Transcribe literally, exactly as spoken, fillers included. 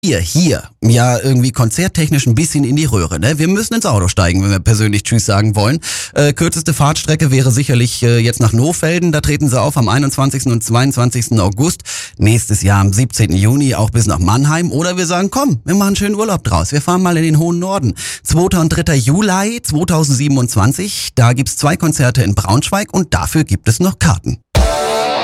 Hier, hier, ja, irgendwie konzerttechnisch ein bisschen in die Röhre, ne? Wir müssen ins Auto steigen, wenn wir persönlich Tschüss sagen wollen. Äh, kürzeste Fahrtstrecke wäre sicherlich äh, jetzt nach Nohfelden. Da treten sie auf am einundzwanzigsten und zweiundzwanzigsten August. Nächstes Jahr am siebzehnten Juni auch bis nach Mannheim. Oder wir sagen, komm, wir machen schönen Urlaub draus. Wir fahren mal in den hohen Norden. zweiter und dritter Juli zweitausendsiebenundzwanzig. Da gibt's zwei Konzerte in Braunschweig und dafür gibt es noch Karten.